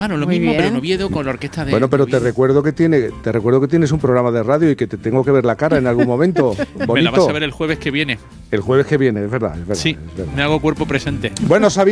Bueno, lo Muy mismo, bien. pero en Oviedo con la orquesta de... Bueno, pero te Oviedo. recuerdo que tienes un programa de radio y que te tengo que ver la cara en algún momento. Bonito. Me la vas a ver el jueves que viene. El jueves que viene, es verdad. Sí, es verdad. me hago cuerpo presente. Bueno, Xavier.